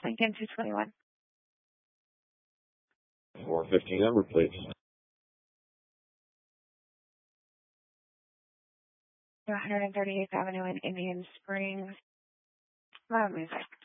Lincoln 221. 415 number, please. 138th Avenue in Indian Springs. Loud music.